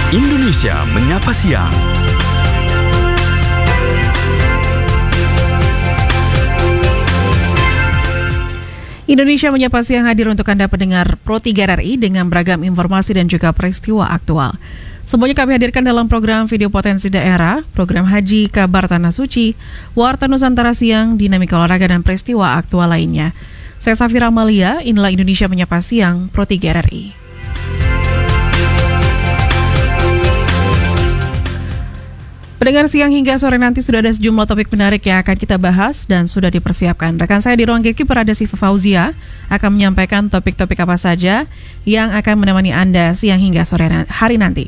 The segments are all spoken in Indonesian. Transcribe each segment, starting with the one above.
Indonesia Menyapa Siang. Indonesia Menyapa Siang hadir untuk Anda pendengar Pro 3 RRI dengan beragam informasi dan juga peristiwa aktual. Semuanya kami hadirkan dalam program Video Potensi Daerah, program Haji Kabar Tanah Suci, Warta Nusantara Siang, Dinamika Olahraga dan peristiwa aktual lainnya. Saya Safira Amalia, inilah Indonesia Menyapa Siang, Pro 3 RRI. Pendengar siang hingga sore nanti sudah ada sejumlah topik menarik yang akan kita bahas dan sudah dipersiapkan. Rekan saya di ruang gatekeeper ada Siva Fauzia akan menyampaikan topik-topik apa saja yang akan menemani Anda siang hingga sore hari nanti.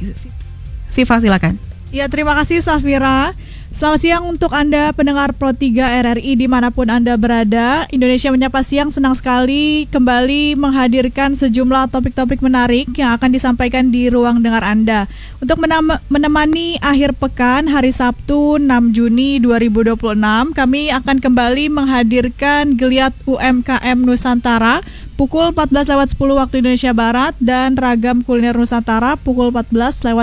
Siva, silakan. Ya, terima kasih Safira. Selamat siang untuk Anda pendengar Pro 3 RRI dimanapun Anda berada. Indonesia Menyapa Siang senang sekali kembali menghadirkan sejumlah topik-topik menarik yang akan disampaikan di ruang dengar Anda. Untuk menemani akhir pekan hari Sabtu 6 Juni 2026, kami akan kembali menghadirkan Geliat UMKM Nusantara pukul 14.10 waktu Indonesia Barat dan Ragam Kuliner Nusantara pukul 14.30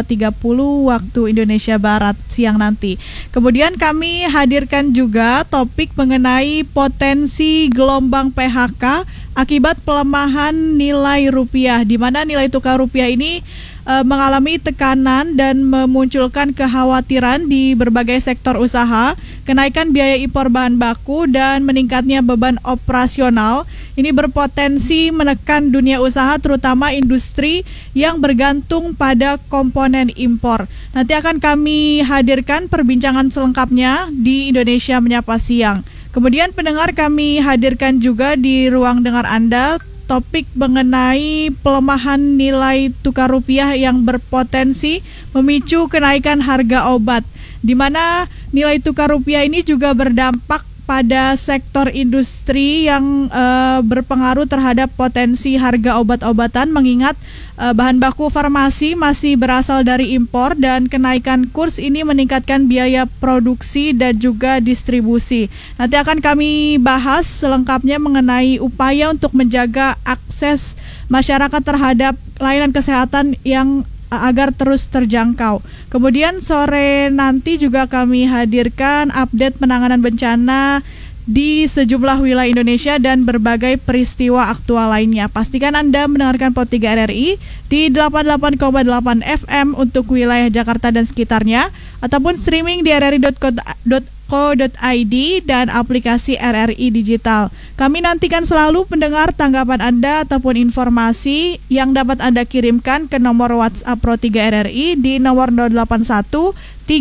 waktu Indonesia Barat siang nanti. Kemudian kami hadirkan juga topik mengenai potensi gelombang PHK akibat pelemahan nilai rupiah, di mana nilai tukar rupiah ini mengalami tekanan dan memunculkan kekhawatiran di berbagai sektor usaha, kenaikan biaya impor bahan baku dan meningkatnya beban operasional. Ini berpotensi menekan dunia usaha terutama industri yang bergantung pada komponen impor. Nanti akan kami hadirkan perbincangan selengkapnya di Indonesia Menyapa Siang. Kemudian pendengar kami hadirkan juga di ruang dengar Anda topik mengenai pelemahan nilai tukar rupiah yang berpotensi memicu kenaikan harga obat, di mana nilai tukar rupiah ini juga berdampak pada sektor industri yang berpengaruh terhadap potensi harga obat-obatan, mengingat bahan baku farmasi masih berasal dari impor dan kenaikan kurs ini meningkatkan biaya produksi dan juga distribusi. Nanti akan kami bahas selengkapnya mengenai upaya untuk menjaga akses masyarakat terhadap layanan kesehatan yang agar terus terjangkau. Kemudian sore nanti juga kami hadirkan update penanganan bencana di sejumlah wilayah Indonesia dan berbagai peristiwa aktual lainnya. Pastikan Anda mendengarkan Pro 3 RRI di 88,8 FM untuk wilayah Jakarta dan sekitarnya, ataupun streaming di rri.co.id dan aplikasi RRI Digital. Kami nantikan selalu pendengar tanggapan Anda ataupun informasi yang dapat Anda kirimkan ke nomor WhatsApp Pro 3 RRI di nomor 081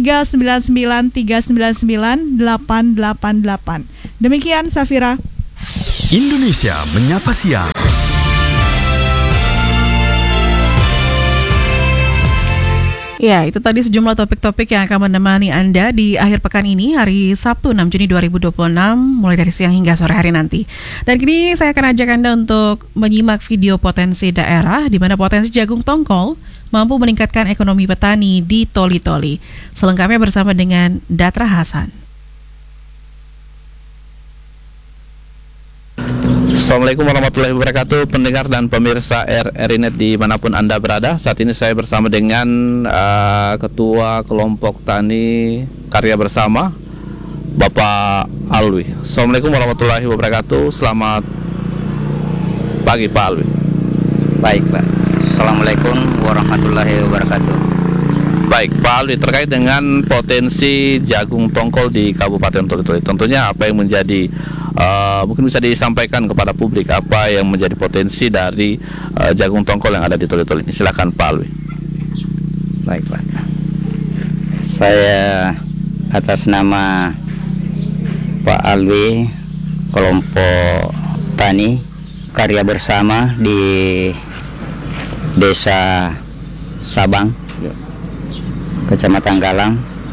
399 399 888. Demikian Safira. Indonesia Menyapa Siang. Ya, itu tadi sejumlah topik-topik yang akan menemani Anda di akhir pekan ini, hari Sabtu 6 Juni 2026, mulai dari siang hingga sore hari nanti. Dan kini saya akan ajak Anda untuk menyimak video potensi daerah, di mana potensi jagung tongkol mampu meningkatkan ekonomi petani di Toli-Toli. Selengkapnya bersama dengan Datra Hasan. Assalamualaikum warahmatullahi wabarakatuh, pendengar dan pemirsa RRI Net dimanapun Anda berada. Saat ini saya bersama dengan Ketua Kelompok Tani Karya Bersama, Bapak Alwi. Assalamualaikum warahmatullahi wabarakatuh, selamat pagi Pak Alwi. Baik Pak, Assalamualaikum warahmatullahi wabarakatuh. Baik Pak Alwi, terkait dengan potensi jagung tongkol di Kabupaten Toli-Toli, tentunya apa yang menjadi mungkin bisa disampaikan kepada publik apa yang menjadi potensi dari jagung tongkol yang ada di Toli-Toli ini. Silakan Pak Alwi. Baik Pak, saya atas nama Pak Alwi, kelompok tani Karya Bersama di Desa Sabang, Kecamatan Galang.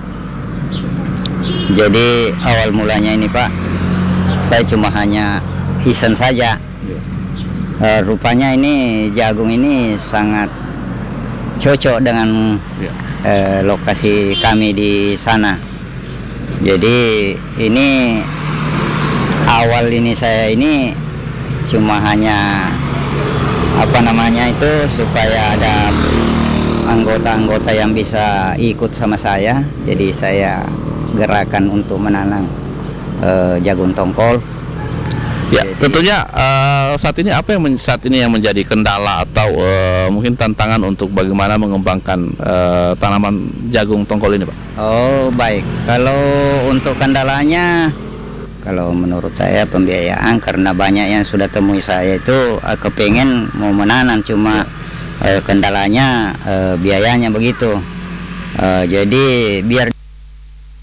Jadi awal mulanya ini Pak, saya cuma hanya iseng saja. Rupanya ini jagung ini sangat cocok dengan lokasi kami di sana. Jadi ini awal ini saya ini cuma hanya supaya ada anggota-anggota yang bisa ikut sama saya. Jadi saya gerakan untuk menanam jagung tongkol. Ya, tentunya saat ini apa yang yang menjadi kendala atau mungkin tantangan untuk bagaimana mengembangkan tanaman jagung tongkol ini, Pak? Oh, baik. Kalau untuk kendalanya, kalau menurut saya pembiayaan, karena banyak yang sudah temui saya itu kepengen mau menanam, cuma kendalanya biayanya begitu. Jadi biar